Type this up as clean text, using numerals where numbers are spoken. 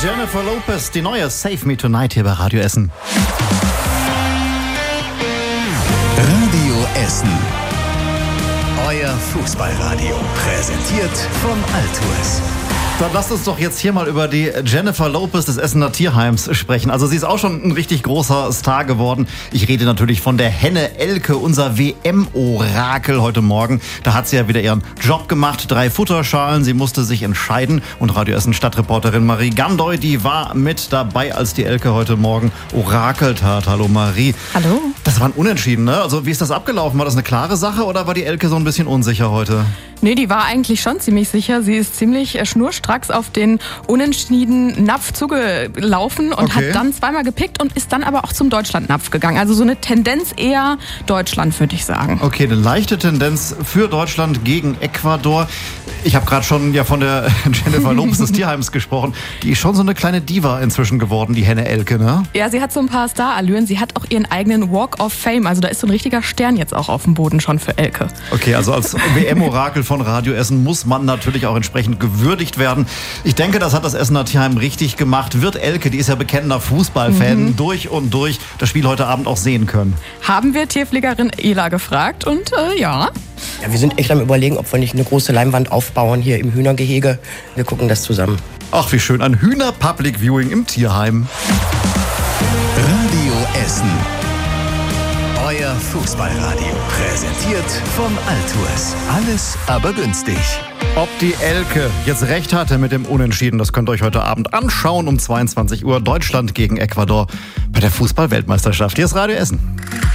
Jennifer Lopez, die neue Save Me Tonight hier bei Radio Essen. Radio Essen. Euer Fußballradio. Präsentiert von Altours. Dann lasst uns doch jetzt hier mal über die Jennifer Lopez des Essener Tierheims sprechen. Also sie ist auch schon ein richtig großer Star geworden. Ich rede natürlich von der Henne Elke, unser WM-Orakel heute Morgen. Da hat sie ja wieder ihren Job gemacht. 3 Futterschalen, sie musste sich entscheiden. Und Radio Essen Stadtreporterin Marie Gandoy, die war mit dabei, als die Elke heute Morgen orakelt hat. Hallo Marie. Hallo. Das war ein Unentschieden, ne? Also wie ist das abgelaufen? War das eine klare Sache oder war die Elke so ein bisschen unsicher heute? Nee, die war eigentlich schon ziemlich sicher. Sie ist ziemlich schnurstracks auf den unentschieden Napf zugelaufen und hat dann zweimal gepickt und ist dann aber auch zum Deutschland-Napf gegangen. Also so eine Tendenz eher Deutschland, würde ich sagen. Okay, eine leichte Tendenz für Deutschland gegen Ecuador. Ich habe gerade schon von der Jennifer Lopez des Tierheims gesprochen. Die ist schon so eine kleine Diva inzwischen geworden, die Henne Elke, ne? Ja, sie hat so ein paar Star-Allüren. Sie hat auch ihren eigenen Walk of Fame. Also da ist so ein richtiger Stern jetzt auch auf dem Boden schon für Elke. Okay, also als WM-Orakel von Radio Essen muss man natürlich auch entsprechend gewürdigt werden. Ich denke, das hat das Essener Tierheim richtig gemacht. Wird Elke, die ist ja bekennender Fußballfan, durch und durch das Spiel heute Abend auch sehen können? Haben wir Tierpflegerin Ela gefragt und ja. Ja, wir sind echt am Überlegen, ob wir nicht eine große Leinwand aufbauen hier im Hühnergehege. Wir gucken das zusammen. Ach, wie schön. Ein Hühner-Public Viewing im Tierheim. Radio Essen. Euer Fußballradio. Präsentiert von Altours. Alles aber günstig. Ob die Elke jetzt recht hatte mit dem Unentschieden, das könnt ihr euch heute Abend anschauen um 22 Uhr. Deutschland gegen Ecuador bei der Fußball-Weltmeisterschaft. Hier ist Radio Essen.